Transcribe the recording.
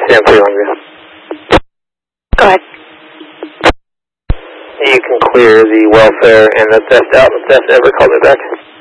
Sam 3 Longview. Go ahead. You can clear the welfare and the theft out. The theft ever called me back.